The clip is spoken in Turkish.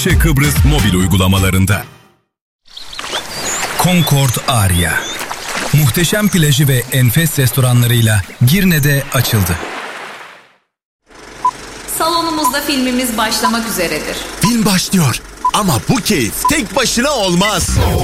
Ayşe Kıbrıs mobil uygulamalarında. Concord Aria. Muhteşem plajı ve enfes restoranlarıyla Girne'de açıldı. Salonumuzda filmimiz başlamak üzeredir. Film başlıyor ama bu keyif tek başına olmaz.